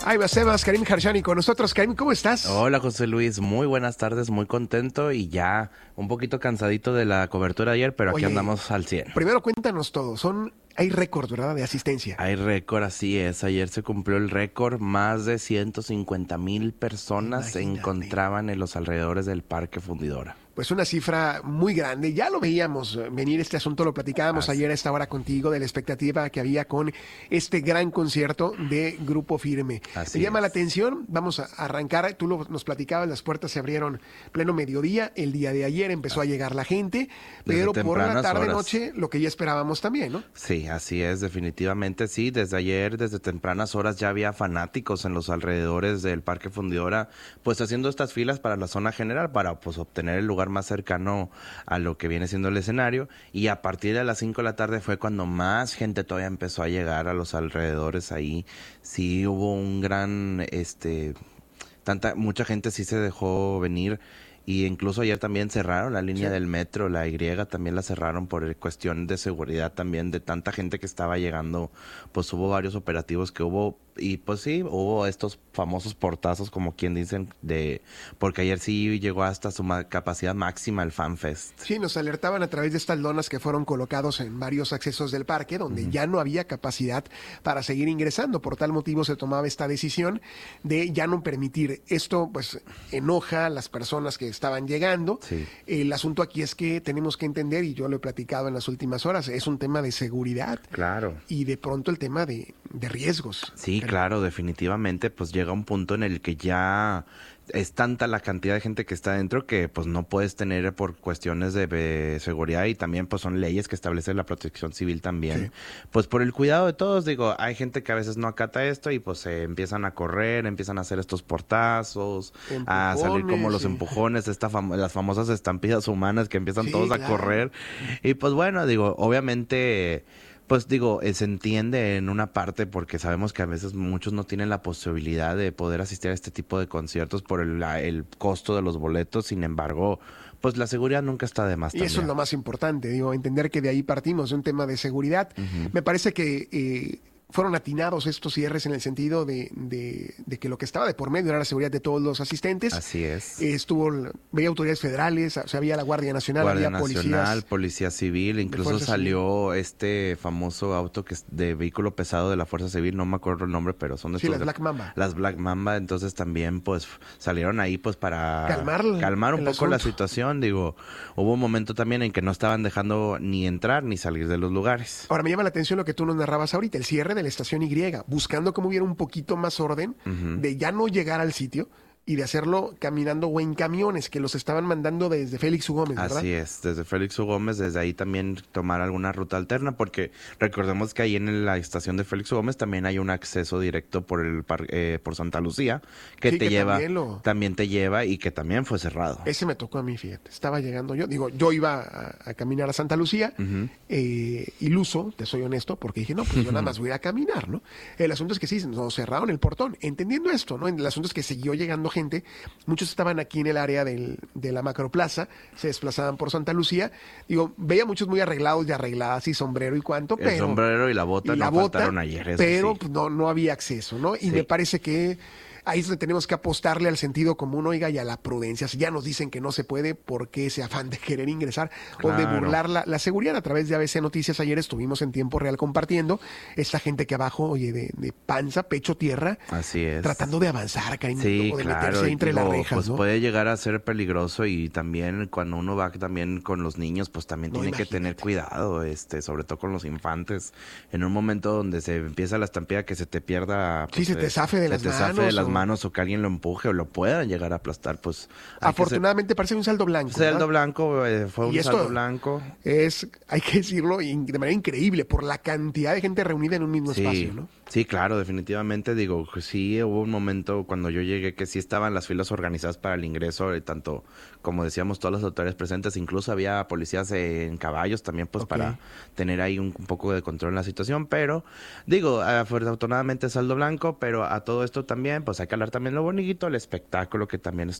Ahí va Sebas, Karim Harshani con nosotros. Karim, ¿cómo estás? Hola José Luis, muy buenas tardes, muy contento y ya un poquito cansadito de la cobertura de ayer, pero aquí andamos al 100. Primero cuéntanos todo, hay récord, ¿verdad?, de asistencia. Hay récord, así es, ayer se cumplió el récord, más de 150,000 personas se encontraban en los alrededores del Parque Fundidora. Pues una cifra muy grande, ya lo veíamos venir este asunto, lo platicábamos ayer a esta hora contigo de la expectativa que había con este gran concierto de Grupo Firme. Me llama la atención, vamos a arrancar, nos platicabas, las puertas se abrieron pleno mediodía, el día de ayer empezó a llegar la gente, pero por la tarde-noche lo que ya esperábamos también, ¿no? Sí, así es, definitivamente sí, desde ayer, desde tempranas horas ya había fanáticos en los alrededores del Parque Fundidora, pues haciendo estas filas para la zona general, para pues obtener el lugar más cercano a lo que viene siendo el escenario, y a partir de las 5 de la tarde fue cuando más gente todavía empezó a llegar a los alrededores. Ahí sí hubo un gran, mucha gente sí se dejó venir. Y incluso ayer también cerraron la línea del metro, la Y también la cerraron por cuestión de seguridad también, de tanta gente que estaba llegando, pues hubo varios operativos que hubo, y pues sí, hubo estos famosos portazos, como quien dicen, porque ayer sí llegó hasta su capacidad máxima el FanFest. Sí, nos alertaban a través de estas lonas que fueron colocados en varios accesos del parque, donde ya no había capacidad para seguir ingresando, por tal motivo se tomaba esta decisión de ya no permitir. Esto pues enoja a las personas que estaban llegando. Sí. El asunto aquí es que tenemos que entender, y yo lo he platicado en las últimas horas, es un tema de seguridad. Claro. Y de pronto el tema de riesgos. Sí, claro, definitivamente, pues llega un punto en el que ya es tanta la cantidad de gente que está dentro que pues no puedes tener por cuestiones de seguridad, y también pues son leyes que establece la Protección Civil también, pues por el cuidado de todos. Digo, hay gente que a veces no acata esto y pues se empiezan a correr, empiezan a hacer estos portazos, a salir como los empujones, las famosas estampidas humanas que empiezan todos a correr, y pues bueno, digo, obviamente pues digo, se entiende en una parte porque sabemos que a veces muchos no tienen la posibilidad de poder asistir a este tipo de conciertos por el costo de los boletos. Sin embargo, pues la seguridad nunca está de más. Y eso es lo más importante, digo, entender que de ahí partimos, de un tema de seguridad. Me parece que fueron atinados estos cierres en el sentido de que lo que estaba de por medio era la seguridad de todos los asistentes. Así es. Veía autoridades federales, o sea, había la Guardia Nacional, había policías. Policía Civil, incluso salió este famoso auto que es de vehículo pesado de la Fuerza Civil, no me acuerdo el nombre, pero son de las Black Mamba. Las Black Mamba, entonces también pues salieron ahí pues para calmar un poco asunto. La situación. Digo, hubo un momento también en que no estaban dejando ni entrar ni salir de los lugares. Ahora me llama la atención lo que tú nos narrabas ahorita, el cierre de la estación Y, buscando cómo hubiera un poquito más orden de ya no llegar al sitio y de hacerlo caminando o en camiones que los estaban mandando desde Félix U. Gómez, ¿verdad? Así es, desde Félix U. Gómez, desde ahí también tomar alguna ruta alterna, porque recordemos que ahí en la estación de Félix U. Gómez también hay un acceso directo por Santa Lucía que también te lleva y que también fue cerrado. Ese me tocó a mí, fíjate, estaba llegando yo iba a caminar a Santa Lucía, iluso, te soy honesto, porque dije, no, pues yo nada más voy a caminar, ¿no? El asunto es que sí, nos cerraron el portón, entendiendo esto, ¿no? El asunto es que siguió llegando gente, muchos estaban aquí en el área de la Macroplaza, se desplazaban por Santa Lucía, digo, veía muchos muy arreglados y arregladas y sombrero y cuanto, pero... El sombrero y la bota faltaron ayer, pero pues, no había acceso, ¿no? Y me parece que ahí es donde tenemos que apostarle al sentido común, oiga, y a la prudencia. Si ya nos dicen que no se puede, ¿por qué ese afán de querer ingresar o de burlar la seguridad? A través de ABC Noticias ayer estuvimos en tiempo real compartiendo esta gente que abajo, oye, de panza, pecho, tierra. Así es. Tratando de avanzar, cariño, sí, o de claro, meterse entre las rejas, pues ¿no? puede llegar a ser peligroso, y también cuando uno va también con los niños, pues también tiene que tener cuidado, sobre todo con los infantes. En un momento donde se empieza la estampida, que se te pierda, pues, se te zafe de las manos o que alguien lo empuje o lo puedan llegar a aplastar, pues... Afortunadamente parece un saldo blanco. Saldo blanco, fue un saldo blanco. Hay que decirlo de manera increíble, por la cantidad de gente reunida en un mismo espacio, ¿no? Sí, claro, definitivamente. Digo, sí hubo un momento cuando yo llegué que sí estaban las filas organizadas para el ingreso, tanto como decíamos todas las autoridades presentes, incluso había policías en caballos también, pues para tener ahí un poco de control en la situación, pero digo, afortunadamente saldo blanco, pero a todo esto también pues hay que hablar también lo bonito, el espectáculo que también